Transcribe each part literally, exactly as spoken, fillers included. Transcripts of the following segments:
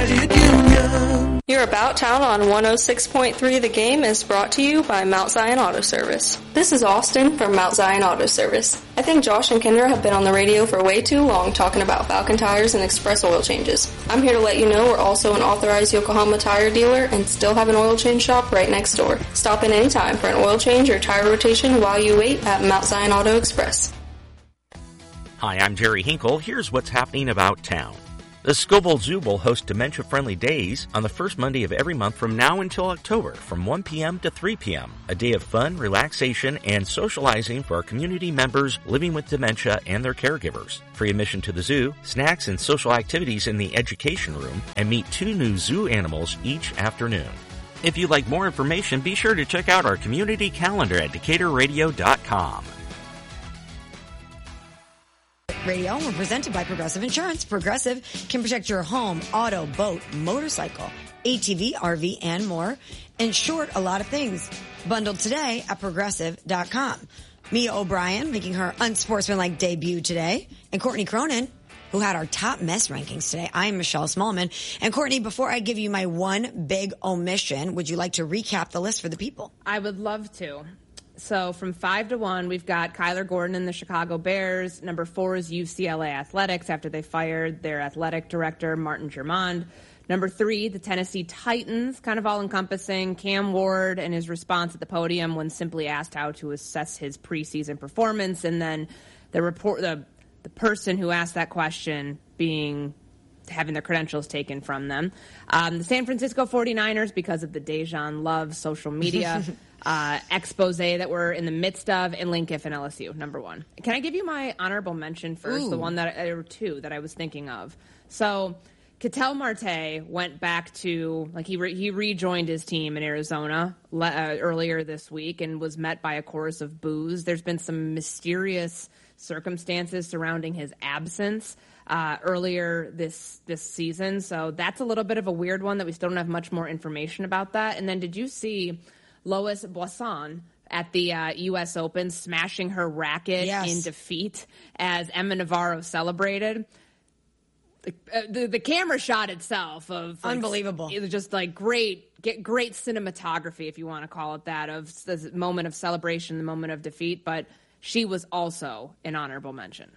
Your About Town on one oh six point three The Game is brought to you by Mount Zion Auto Service. This is Austin from Mount Zion Auto Service. I think Josh and Kendra have been on the radio for way too long talking about Falcon tires and express oil changes. I'm here to let you know we're also an authorized Yokohama tire dealer and still have an oil change shop right next door. Stop in anytime for an oil change or tire rotation while you wait at Mount Zion Auto Express. Hi, I'm Jerry Hinkle. Here's what's happening about town. The Scoville Zoo will host dementia-friendly days on the first Monday of every month from now until October from one p.m. to three p.m. A day of fun, relaxation, and socializing for our community members living with dementia and their caregivers. Free admission to the zoo, snacks and social activities in the education room, and meet two new zoo animals each afternoon. If you'd like more information, be sure to check out our community calendar at Decatur Radio dot com. Radio, we're presented by Progressive Insurance. Progressive can protect your home, auto, boat, motorcycle, A T V, R V, and more. Insured a lot of things. Bundled today at Progressive dot com. Mia O'Brien making her unsportsmanlike debut today. And Courtney Cronin, who had our top mess rankings today. I'm Michelle Smallman. And Courtney, before I give you my one big omission, would you like to recap the list for the people? I would love to. So from five to one, we've got Kyler Gordon and the Chicago Bears. Number four is U C L A Athletics after they fired their athletic director, Martin Germond. Number three, the Tennessee Titans, kind of all-encompassing. Cam Ward and his response at the podium when simply asked how to assess his preseason performance. And then the report, the, the person who asked that question being having their credentials taken from them. Um, the San Francisco forty-niners, because of the Dejan Love social media uh, expose that we're in the midst of, and Lane Kiffin, L S U, number one. Can I give you my honorable mention first? Ooh. The one that, or two that I was thinking of. So Ketel Marte went back to, like he re, he rejoined his team in Arizona le, uh, earlier this week and was met by a chorus of boos. There's been some mysterious circumstances surrounding his absence uh, earlier this this season. So that's a little bit of a weird one that we still don't have much more information about that. And then did you see Lois Boisson at the uh, U S Open smashing her racket yes. in defeat as Emma Navarro celebrated? The, uh, the, the camera shot itself of like, unbelievable. It was just like great, get great cinematography, if you want to call it that, of the moment of celebration, the moment of defeat. But she was also an honorable mention.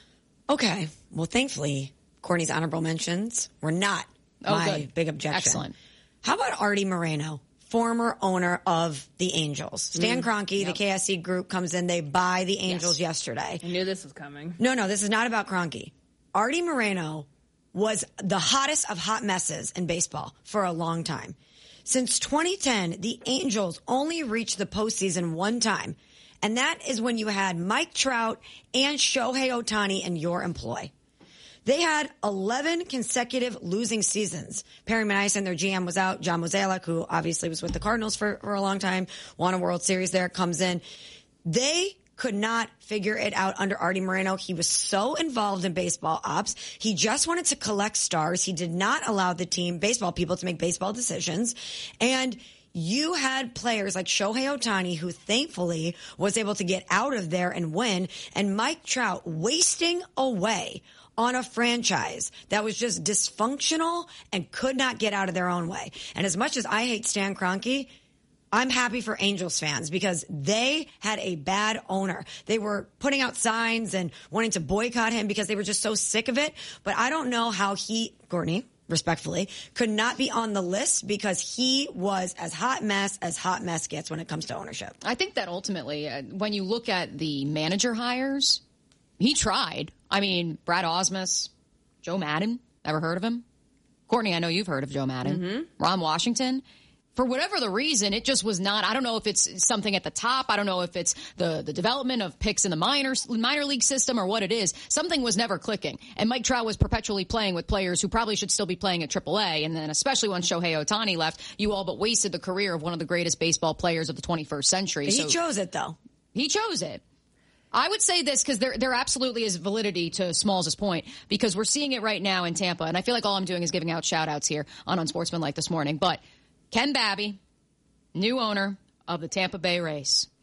Okay. Well, thankfully, Courtney's honorable mentions were not oh, my good. big objection. Excellent. How about Artie Moreno, former owner of the Angels? Stan mm, Kroenke, yep. the K S C group, comes in. They buy the Angels yes. yesterday. I knew this was coming. No, no, this is not about Kroenke. Artie Moreno was the hottest of hot messes in baseball for a long time. Since twenty ten, the Angels only reached the postseason one time, and that is when you had Mike Trout and Shohei Ohtani in your employ. They had eleven consecutive losing seasons. Perry Minasian, their G M, was out. John Mozeliak, who obviously was with the Cardinals for, for a long time, won a World Series there, comes in. They could not figure it out under Artie Moreno. He was so involved in baseball ops. He just wanted to collect stars. He did not allow the team, baseball people, to make baseball decisions. And you had players like Shohei Ohtani, who thankfully was able to get out of there and win, and Mike Trout wasting away on a franchise that was just dysfunctional and could not get out of their own way. And as much as I hate Stan Kroenke, I'm happy for Angels fans because they had a bad owner. They were putting out signs and wanting to boycott him because they were just so sick of it. But I don't know how he, Courtney, respectfully, could not be on the list because he was as hot mess as hot mess gets when it comes to ownership. I think that ultimately, uh, when you look at the manager hires, he tried. I mean, Brad Osmus, Joe Madden, ever heard of him? Courtney, I know you've heard of Joe Madden. Mm-hmm. Ron Washington. For whatever the reason, it just was not. I don't know if it's something at the top. I don't know if it's the, the development of picks in the minor, minor league system or what it is. Something was never clicking. And Mike Trout was perpetually playing with players who probably should still be playing at triple A. And then especially when Shohei Ohtani left, you all but wasted the career of one of the greatest baseball players of the twenty-first century. He so, chose it, though. He chose it. I would say this because there, there absolutely is validity to Smalls' point because we're seeing it right now in Tampa. And I feel like all I'm doing is giving out shout-outs here on Unsportsmanlike this morning. But Ken Babby, new owner of the Tampa Bay Rays.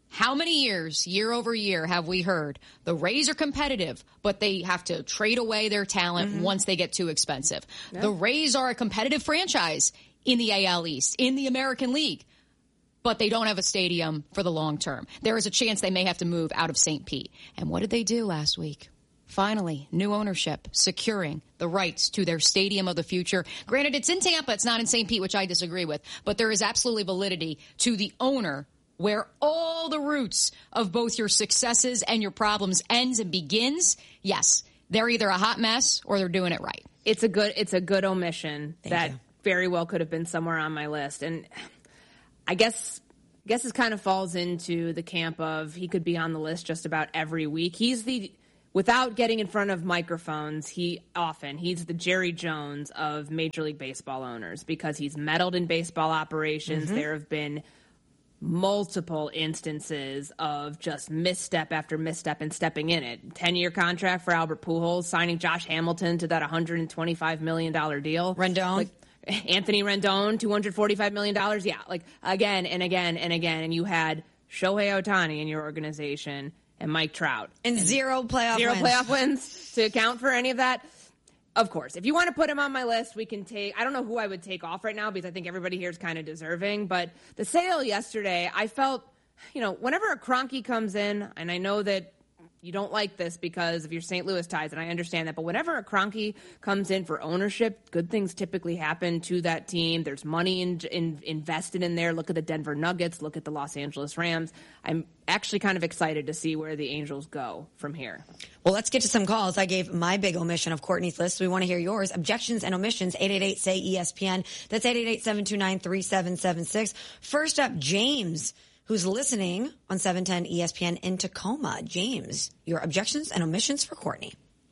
How many years, year over year, have we heard the Rays are competitive, but they have to trade away their talent mm-hmm. once they get too expensive? Yeah. The Rays are a competitive franchise in the A L East, in the American League, but they don't have a stadium for the long term. There is a chance they may have to move out of Saint Pete. And what did they do last week? Finally, new ownership, securing the rights to their stadium of the future. Granted, it's in Tampa, it's not in Saint Pete, which I disagree with, but there is absolutely validity to the owner where all the roots of both your successes and your problems ends and begins. Yes, they're either a hot mess or they're doing it right. It's a good, it's a good omission Thank that you. very well could have been somewhere on my list. And I guess, I guess this kind of falls into the camp of he could be on the list just about every week. He's the, without getting in front of microphones, he often, he's the Jerry Jones of Major League Baseball owners because he's meddled in baseball operations. Mm-hmm. There have been multiple instances of just misstep after misstep and stepping in it. ten-year contract for Albert Pujols, signing Josh Hamilton to that one hundred twenty-five million dollars deal. Rendon. Like, Anthony Rendon, two hundred forty-five million dollars. Yeah, like again and again and again. And you had Shohei Ohtani in your organization and Mike Trout. And, and zero playoff zero wins. Zero playoff wins to account for any of that. Of course, if you want to put him on my list, we can take – I don't know who I would take off right now because I think everybody here is kind of deserving. But the sale yesterday, I felt, you know, whenever a Kroenke comes in, and I know that you don't like this because of your Saint Louis ties, and I understand that. But whenever a Kroenke comes in for ownership, good things typically happen to that team. There's money in, in, invested in there. Look at the Denver Nuggets. Look at the Los Angeles Rams. I'm actually kind of excited to see where the Angels go from here. Well, let's get to some calls. I gave my big omission of Courtney's list. We want to hear yours. Objections and omissions, eight eight eight, S A Y, E S P N. That's eight eight eight, seven two nine, three seven seven six. First up, James, who's listening on seven ten E S P N in Tacoma. James, your objections and omissions for Courtney.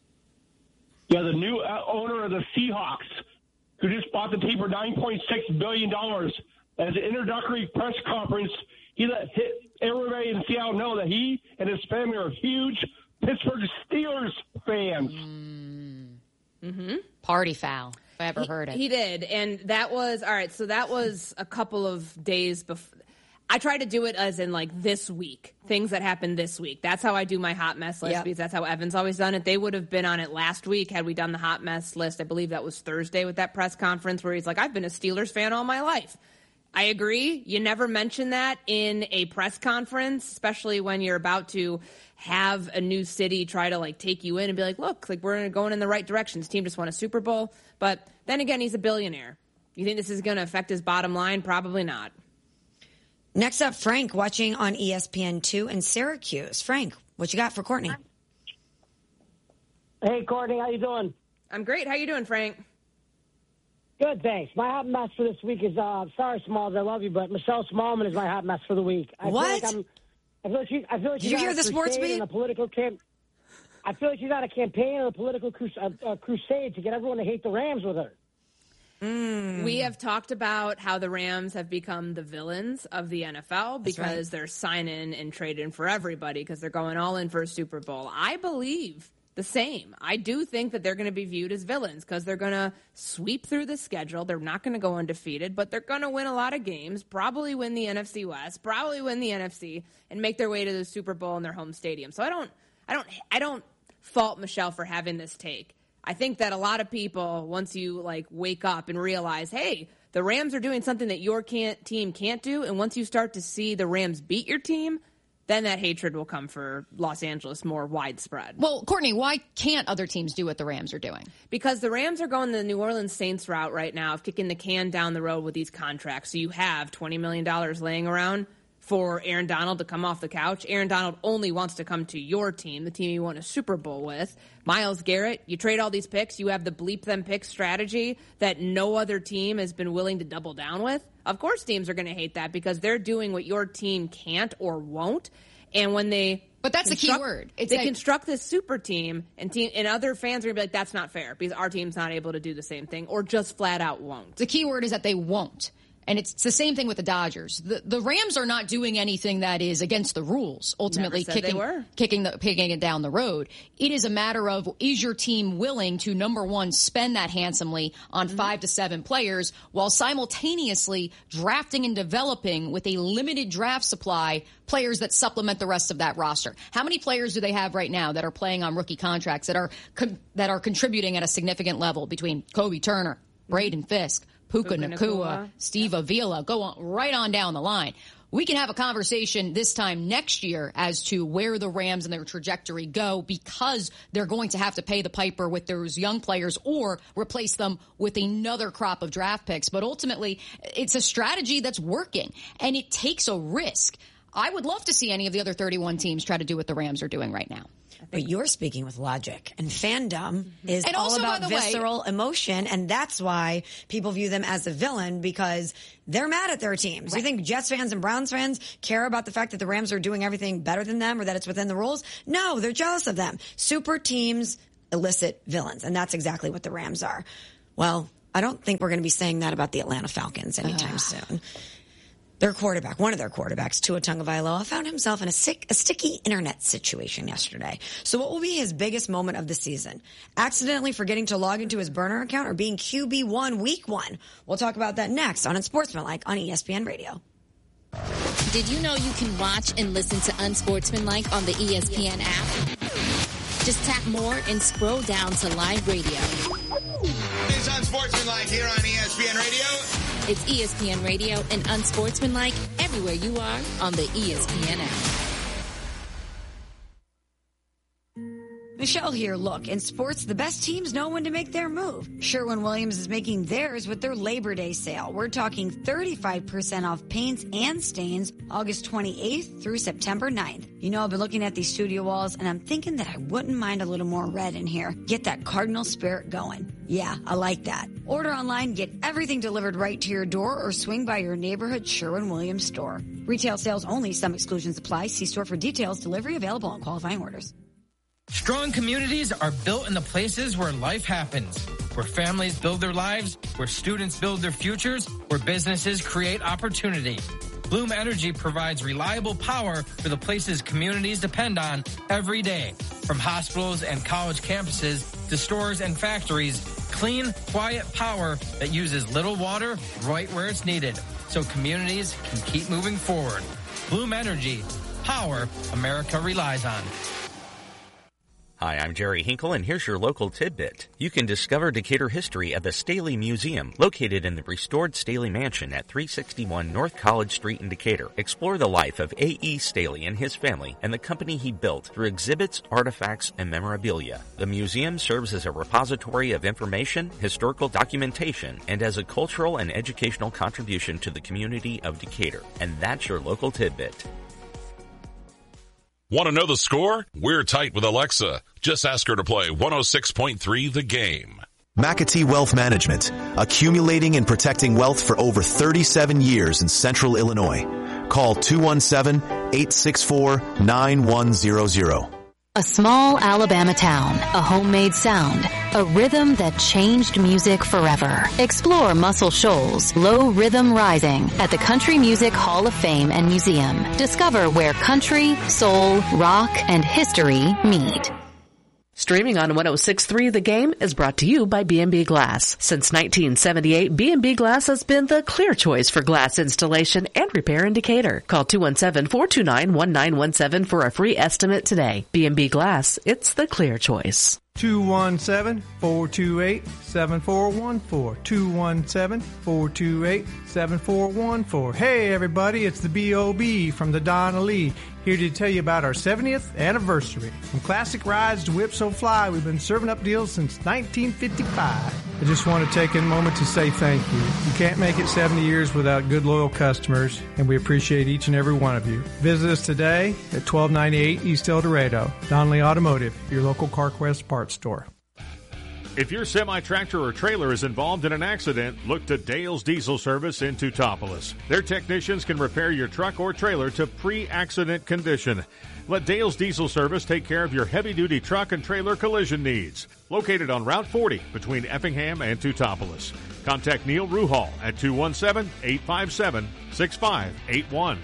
Yeah, the new uh, owner of the Seahawks, who just bought the team for nine point six billion dollars. As an introductory press conference, he let hit everybody in Seattle know that he and his family are huge Pittsburgh Steelers fans. Mm. Mm-hmm. Party foul, if I ever he, heard it. He did, and that was, all right, so that was a couple of days before. I try to do it as in, like, this week, things that happened this week. That's how I do my hot mess list, yep. because that's how Evan's always done it. They would have been on it last week had we done the hot mess list. I believe that was Thursday with that press conference where he's like, I've been a Steelers fan all my life. I agree. You never mention that in a press conference, especially when you're about to have a new city try to, like, take you in and be like, look, like, we're going in the right direction. This team just won a Super Bowl. But then again, he's a billionaire. You think this is going to affect his bottom line? Probably not. Next up, Frank, watching on E S P N two in Syracuse. Frank, what you got for Courtney? Hey, Courtney, how you doing? I'm great. How you doing, Frank? Good, thanks. My hot mess for this week is, uh, sorry, Smalls, I love you, but Michelle Smallman is my hot mess for the week. I what? Feel like I'm, I feel like she, I feel like Did you hear the sports beat? A political camp. I feel like she's on a campaign or a political crus- a, a crusade to get everyone to hate the Rams with her. Mm. We have talked about how the Rams have become the villains of the N F L because right. they're signing and trading for everybody because they're going all in for a Super Bowl. I believe the same. I do think that they're going to be viewed as villains because they're going to sweep through the schedule. They're not going to go undefeated, but they're going to win a lot of games, probably win the N F C West, probably win the N F C, and make their way to the Super Bowl in their home stadium. So I don't, I don't, I don't fault Michelle for having this take. I think that a lot of people, once you like wake up and realize, hey, the Rams are doing something that your can't, team can't do, and once you start to see the Rams beat your team, then that hatred will come for Los Angeles more widespread. Well, Courtney, why can't other teams do what the Rams are doing? Because the Rams are going the New Orleans Saints route right now of kicking the can down the road with these contracts. So you have twenty million dollars laying around for Aaron Donald to come off the couch. Aaron Donald only wants to come to your team, the team you won a Super Bowl with. Myles Garrett, you trade all these picks. You have the bleep them picks strategy that no other team has been willing to double down with. Of course teams are going to hate that because they're doing what your team can't or won't. And when they... But that's the key word. It's they like, construct this super team, and team and other fans are going to be like, that's not fair because our team's not able to do the same thing or just flat out won't. The key word is that they won't. And it's the same thing with the Dodgers. The, the Rams are not doing anything that is against the rules, ultimately Never said kicking, they were. kicking, the, kicking it down the road. It is a matter of, is your team willing to, number one, spend that handsomely on mm-hmm. five to seven players while simultaneously drafting and developing with a limited draft supply players that supplement the rest of that roster. How many players do they have right now that are playing on rookie contracts that are con- that are contributing at a significant level between Kobe Turner, Braden Fisk, Puka, Puka Nacua, Nacua, Steve Avila, go on right on down the line. We can have a conversation this time next year as to where the Rams and their trajectory go, because they're going to have to pay the piper with those young players or replace them with another crop of draft picks. But ultimately, it's a strategy that's working, and it takes a risk. I would love to see any of the other thirty-one teams try to do what the Rams are doing right now. But you're speaking with logic, and fandom mm-hmm. is and all also, about visceral way, emotion, and that's why people view them as a villain, because they're mad at their teams. Right. You think Jets fans and Browns fans care about the fact that the Rams are doing everything better than them or that it's within the rules? No, they're jealous of them. Super teams elicit villains, and that's exactly what the Rams are. Well, I don't think we're going to be saying that about the Atlanta Falcons anytime uh. soon. Their quarterback, one of their quarterbacks, Tua Tagovailoa, found himself in a, sick, a sticky internet situation yesterday. So what will be his biggest moment of the season? Accidentally forgetting to log into his burner account or being Q B one week one? We'll talk about that next on Unsportsmanlike on E S P N Radio. Did you know you can watch and listen to Unsportsmanlike on the E S P N app? Just tap more and scroll down to live radio. It's Unsportsmanlike here on E S P N Radio. It's E S P N Radio and Unsportsmanlike everywhere you are on the E S P N app. Michelle here. Look, in sports, the best teams know when to make their move. Sherwin-Williams is making theirs with their Labor Day sale. We're talking thirty-five percent off paints and stains August twenty-eighth through September ninth. You know, I've been looking at these studio walls, and I'm thinking that I wouldn't mind a little more red in here. Get that Cardinal spirit going. Yeah, I like that. Order online, get everything delivered right to your door, or swing by your neighborhood Sherwin-Williams store. Retail sales only. Some exclusions apply. See store for details. Delivery available on qualifying orders. Strong communities are built in the places where life happens, where families build their lives, where students build their futures, where businesses create opportunity. Bloom Energy provides reliable power for the places communities depend on every day. From hospitals and college campuses to stores and factories, clean, quiet power that uses little water right where it's needed, so communities can keep moving forward. Bloom Energy, power America relies on. Hi, I'm Jerry Hinkle, and here's your local tidbit. You can discover Decatur history at the Staley Museum, located in the restored Staley Mansion at three sixty-one North College Street in Decatur. Explore the life of A E. Staley and his family and the company he built through exhibits, artifacts, and memorabilia. The museum serves as a repository of information, historical documentation, and as a cultural and educational contribution to the community of Decatur. And that's your local tidbit. Want to know the score? We're tight with Alexa. Just ask her to play one oh six point three The Game. McAtee Wealth Management, accumulating and protecting wealth for over thirty-seven years in central Illinois. Call two one seven, eight six four, nine one zero zero. A small Alabama town, a homemade sound, a rhythm that changed music forever. Explore Muscle Shoals Low Rhythm Rising at the Country Music Hall of Fame and Museum. Discover where country, soul, rock, and history meet. Streaming on one oh six point three The Game is brought to you by B and B Glass. Since nineteen seventy-eight, B and B Glass has been the clear choice for glass installation and repair in Decatur. Call two one seven, four two nine, one nine one seven for a free estimate today. B and B Glass, it's the clear choice. two one seven, four two eight, seven four one four. two one seven, four two eight, seven four one four. Hey everybody, it's the B O B from the Donna Lee, here to tell you about our seventieth anniversary. From classic rides to Whip So Fly, we've been serving up deals since nineteen fifty-five. I just want to take a moment to say thank you. You can't make it seventy years without good, loyal customers, and we appreciate each and every one of you. Visit us today at twelve ninety-eight East El Dorado. Donnelly Automotive, your local CarQuest parts store. If your semi-tractor or trailer is involved in an accident, look to Dale's Diesel Service in Teutopolis. Their technicians can repair your truck or trailer to pre-accident condition. Let Dale's Diesel Service take care of your heavy-duty truck and trailer collision needs. Located on Route forty between Effingham and Teutopolis. Contact Neil Ruhal at two one seven, eight five seven, six five eight one.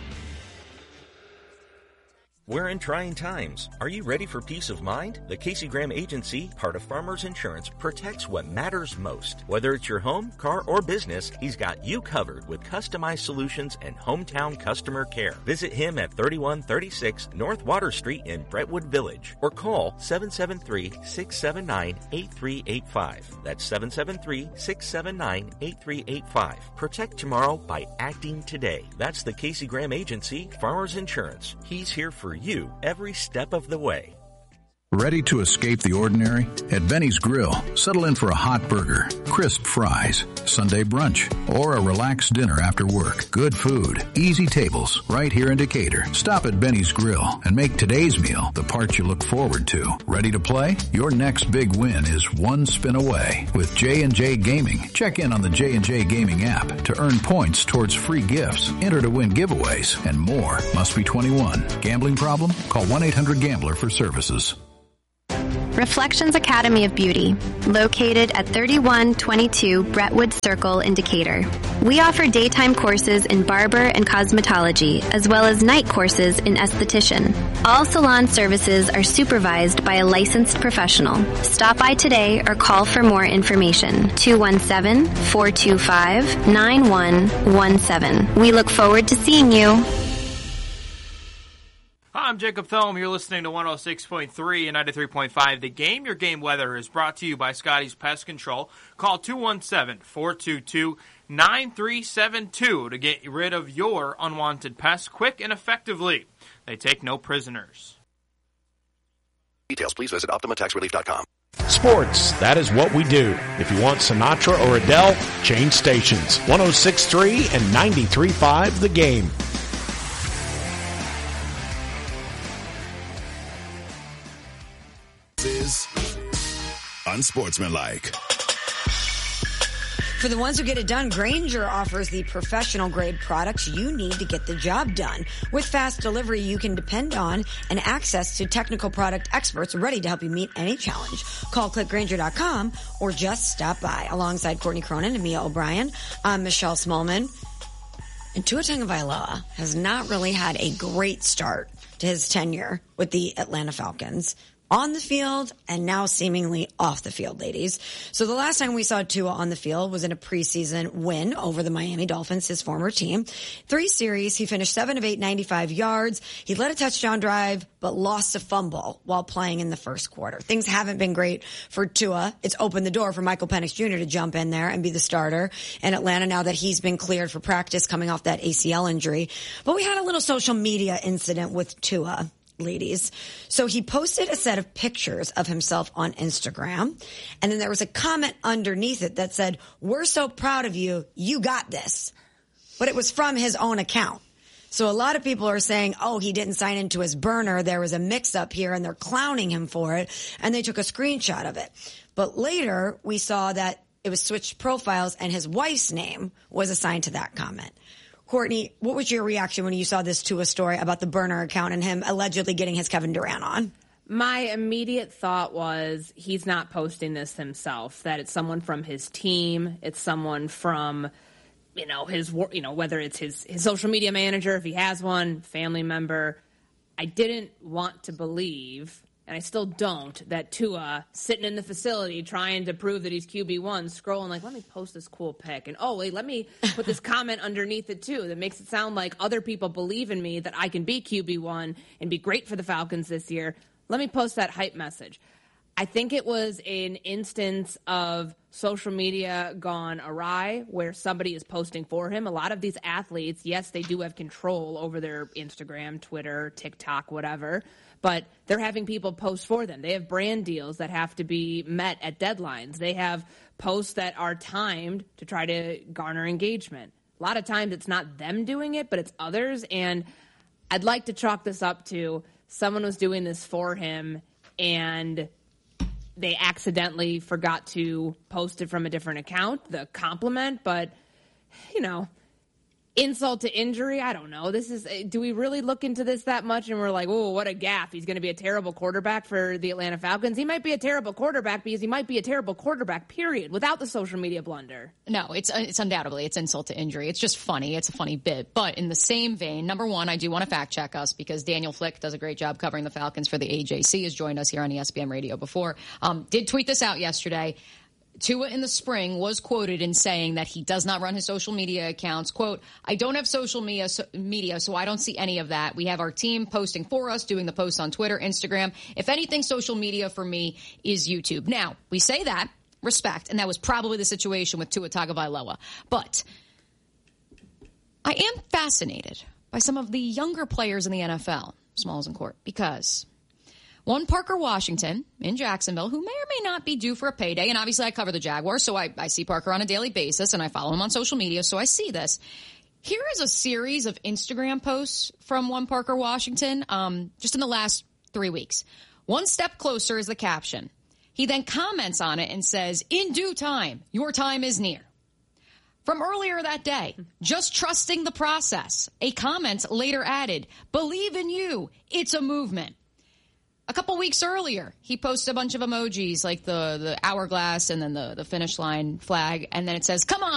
We're in trying times. Are you ready for peace of mind? The Casey Graham Agency, part of Farmers Insurance, protects what matters most. Whether it's your home, car, or business, he's got you covered with customized solutions and hometown customer care. Visit him at thirty-one thirty-six North Water Street in Brentwood Village or call seven seven three, six seven nine, eight three eight five. That's seven seven three, six seven nine, eight three eight five. Protect tomorrow by acting today. That's the Casey Graham Agency, Farmers Insurance. He's here for you every step of the way. Ready to escape the ordinary? At Benny's Grill, settle in for a hot burger, crisp fries, Sunday brunch, or a relaxed dinner after work. Good food, easy tables, right here in Decatur. Stop at Benny's Grill and make today's meal the part you look forward to. Ready to play? Your next big win is one spin away with J and J Gaming. Check in on the J and J Gaming app to earn points towards free gifts, enter to win giveaways, and more. Must be twenty-one. Gambling problem? Call one eight hundred gambler for services. Reflections Academy of Beauty, located at thirty-one twenty-two Brentwood Circle in Decatur. We offer daytime courses in barber and cosmetology, as well as night courses in esthetician. All salon services are supervised by a licensed professional. Stop by today or call for more information. two one seven, four two five, nine one one seven. We look forward to seeing you. Hi, I'm Jacob Thome. You're listening to one oh six point three and ninety-three point five The Game. Your game weather is brought to you by Scotty's Pest Control. Call two one seven, four two two, nine three seven two to get rid of your unwanted pests quick and effectively. They take no prisoners. Details, please visit Optima Tax Relief dot com. Sports, that is what we do. If you want Sinatra or Adele, change stations. one oh six point three and ninety-three point five The Game. Is unsportsmanlike. For the ones who get it done, Grainger offers the professional grade products you need to get the job done. With fast delivery you can depend on and access to technical product experts ready to help you meet any challenge. Call click grainger dot com or just stop by. Alongside Courtney Cronin and Mia O'Brien, I'm Michelle Smallman. And Tua Tagovailoa has not really had a great start to his tenure with the Atlanta Falcons. On the field and now seemingly off the field, ladies. So the last time we saw Tua on the field was in a preseason win over the Miami Dolphins, his former team. Three series, he finished seven of eight, ninety-five yards. He led a touchdown drive, but lost a fumble while playing in the first quarter. Things haven't been great for Tua. It's opened the door for Michael Penix Junior to jump in there and be the starter in Atlanta now that he's been cleared for practice coming off that A C L injury. But we had a little social media incident with Tua, ladies. So he posted a set of pictures of himself on Instagram, and then there was a comment underneath it that said, "We're so proud of you, you got this." But it was from his own account. So a lot of people are saying, oh, he didn't sign into his burner, there was a mix-up here, and they're clowning him for it, and they took a screenshot of it. But later, we saw that it was switched profiles, and his wife's name was assigned to that comment. Courtney, what was your reaction when you saw this Tua story about the burner account and him allegedly getting his Kevin Durant on? My immediate thought was he's not posting this himself, that it's someone from his team, it's someone from, you know, his, you know, whether it's his, his social media manager, if he has one, family member. I didn't want to believe, and I still don't, that Tua sitting in the facility trying to prove that he's Q B one, scrolling like, let me post this cool pic. And, oh, wait, let me put this comment underneath it, too, that makes it sound like other people believe in me, that I can be Q B one and be great for the Falcons this year. Let me post that hype message. I think it was an instance of social media gone awry where somebody is posting for him. A lot of these athletes, yes, they do have control over their Instagram, Twitter, TikTok, whatever, but they're having people post for them. They have brand deals that have to be met at deadlines. They have posts that are timed to try to garner engagement. A lot of times it's not them doing it, but it's others. And I'd like to chalk this up to someone was doing this for him, and they accidentally forgot to post it from a different account, the compliment, but, you know, insult to injury, I don't know. This is, do we really look into this that much and we're like, oh, what a gaffe. He's going to be a terrible quarterback for the Atlanta Falcons. He might be a terrible quarterback because he might be a terrible quarterback, period, without the social media blunder. No, it's it's undoubtedly, it's insult to injury. It's just funny. It's a funny bit. But in the same vein, number one, I do want to fact check us because Daniel Flick does a great job covering the Falcons for the A J C, has joined us here on E S P N Radio before. Um, did tweet this out yesterday. Tua in the spring was quoted in saying that he does not run his social media accounts. Quote, I don't have social media, so, media, so I don't see any of that. We have our team posting for us, doing the posts on Twitter, Instagram. If anything, social media for me is YouTube. Now, we say that, respect, and that was probably the situation with Tua Tagovailoa. But I am fascinated by some of the younger players in the N F L, Smalls and Court, because one, Parker Washington in Jacksonville, who may or may not be due for a payday. And obviously I cover the Jaguars, so I, I see Parker on a daily basis, and I follow him on social media, so I see this. Here is a series of Instagram posts from one Parker Washington um, just in the last three weeks. One step closer is the caption. He then comments on it and says, in due time, your time is near. From earlier that day, just trusting the process. A comment later added, believe in you. It's a movement. A couple weeks earlier, he posted a bunch of emojis like the, the hourglass and then the, the finish line flag. And then it says, come on.